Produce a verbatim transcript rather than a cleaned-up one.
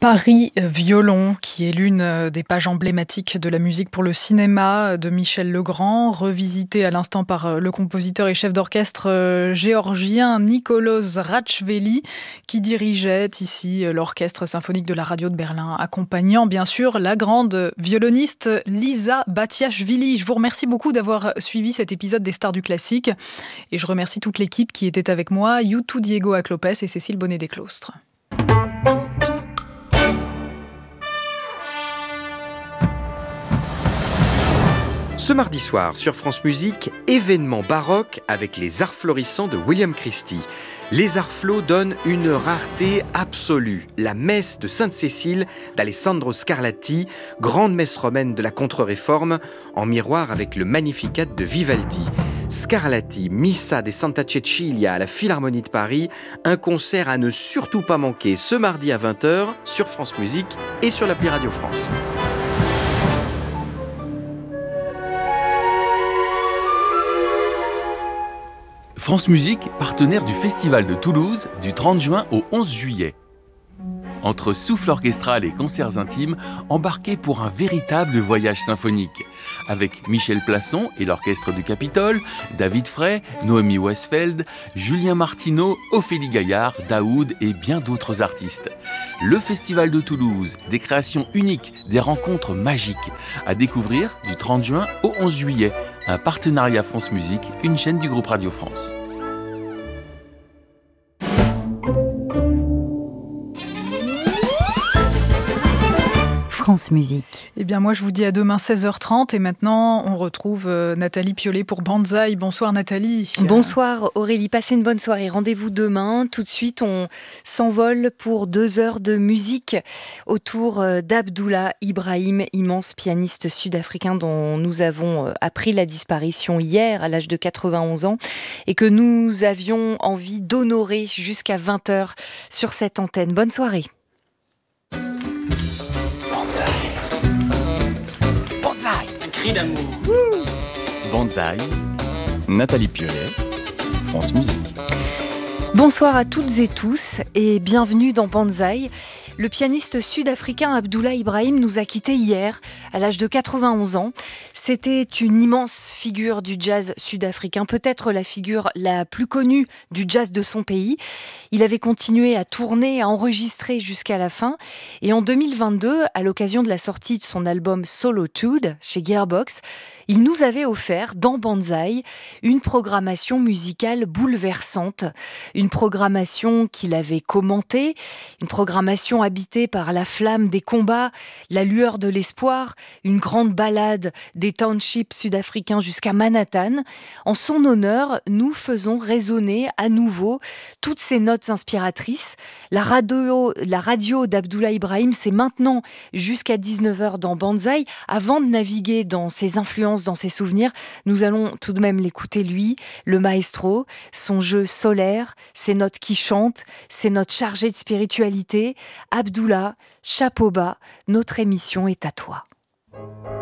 Paris Violon, qui est l'une des pages emblématiques de la musique pour le cinéma de Michel Legrand, revisité à l'instant par le compositeur et chef d'orchestre géorgien Nikoloz Ratchveli, qui dirigeait ici l'orchestre symphonique de la radio de Berlin, accompagnant bien sûr la grande violoniste Lisa Batiashvili. Je vous remercie beaucoup d'avoir suivi cet épisode des Stars du Classique et je remercie toute l'équipe qui était avec moi, Youtou Diego Aclopes et Cécile Bonnet-Desclostres. Ce mardi soir, sur France Musique, événement baroque avec les arts florissants de William Christie. Les arts flots donnent une rareté absolue. La messe de Sainte-Cécile d'Alessandro Scarlatti, grande messe romaine de la Contre-Réforme, en miroir avec le Magnificat de Vivaldi. Scarlatti, Missa de Santa Cecilia à la Philharmonie de Paris, un concert à ne surtout pas manquer ce mardi à vingt heures sur France Musique et sur l'appli Radio France. France Musique, partenaire du Festival de Toulouse du trente juin au onze juillet. Entre souffle orchestral et concerts intimes, embarquez pour un véritable voyage symphonique. Avec Michel Plasson et l'Orchestre du Capitole, David Frey, Noémie Westfeld, Julien Martineau, Ophélie Gaillard, Daoud et bien d'autres artistes. Le Festival de Toulouse, des créations uniques, des rencontres magiques. À découvrir du trente juin au onze juillet. Un partenariat France Musique, une chaîne du groupe Radio France. France Musique. Eh bien, moi, je vous dis à demain seize heures trente et maintenant, on retrouve euh, Nathalie Piollet pour Banzai. Bonsoir Nathalie. Bonsoir Aurélie, passez une bonne soirée. Rendez-vous demain. Tout de suite, on s'envole pour deux heures de musique autour d'Abdullah Ibrahim, immense pianiste sud-africain dont nous avons appris la disparition hier à l'âge de quatre-vingt-onze ans et que nous avions envie d'honorer jusqu'à vingt heures sur cette antenne. Bonne soirée. D'amour. Banzai, Nathalie Piollet, France Musique. Bonsoir à toutes et tous et bienvenue dans Banzai. Le pianiste sud-africain Abdullah Ibrahim nous a quittés hier, à l'âge de quatre-vingt-onze ans. C'était une immense figure du jazz sud-africain, peut-être la figure la plus connue du jazz de son pays. Il avait continué à tourner, à enregistrer jusqu'à la fin. Et en deux mille vingt-deux, à l'occasion de la sortie de son album Solotude chez Gearbox, il nous avait offert, dans Banzai, une programmation musicale bouleversante. Une programmation qu'il avait commentée, une programmation habitée par la flamme des combats, la lueur de l'espoir, une grande balade des townships sud-africains jusqu'à Manhattan. En son honneur, nous faisons résonner à nouveau toutes ces notes inspiratrices. La radio, la radio d'Abdullah Ibrahim, c'est maintenant jusqu'à dix-neuf heures dans Banzai. Avant de naviguer dans ses influences, dans ses souvenirs, nous allons tout de même l'écouter lui, le maestro, son jeu solaire, ses notes qui chantent, ses notes chargées de spiritualité. Abdullah, chapeau bas, notre émission est à toi.